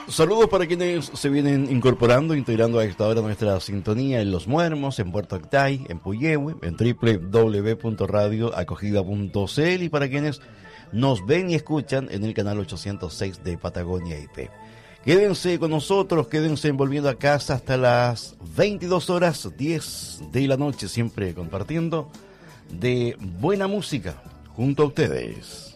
Saludos para quienes se vienen incorporando, integrando a esta hora nuestra sintonía en Los Muermos, en Puerto Octay, en Puyehue, en www.radioacogida.cl y para quienes nos ven y escuchan en el canal 806 de Patagonia IP. Quédense con nosotros, quédense volviendo a casa hasta las 22:10 de la noche, siempre compartiendo de buena música junto a ustedes.